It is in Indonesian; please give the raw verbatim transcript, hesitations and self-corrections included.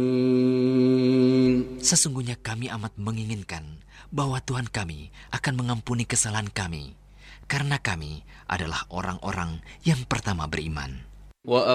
Sesungguhnya kami amat menginginkan bahwa Tuhan kami akan mengampuni kesalahan kami, karena kami adalah orang-orang yang pertama beriman.